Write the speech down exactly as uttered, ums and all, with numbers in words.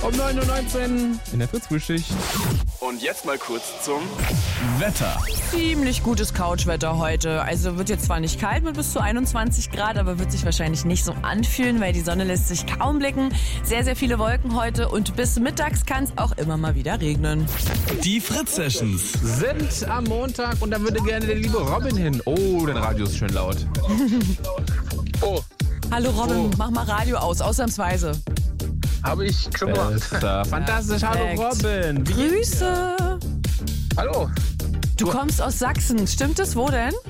Um neun Uhr neunzehn in der Fritz-Frühschicht. Und jetzt mal kurz zum Wetter. Ziemlich gutes Couchwetter heute. Also wird jetzt zwar nicht kalt mit bis zu einundzwanzig Grad, aber wird sich wahrscheinlich nicht so anfühlen, weil die Sonne lässt sich kaum blicken. Sehr, sehr viele Wolken heute und bis mittags kann es auch immer mal wieder regnen. Die Fritz-Sessions Sind am Montag und da würde gerne der liebe Robin hin. Oh, dein Radio ist schön laut. Oh, Hallo Robin, Oh. mach mal Radio aus, ausnahmsweise. habe ich schon gemacht. Bester. Fantastisch. Hallo Perfekt. Robin. Wie- Grüße. Hallo. Du kommst aus Sachsen, stimmt es? Wo denn?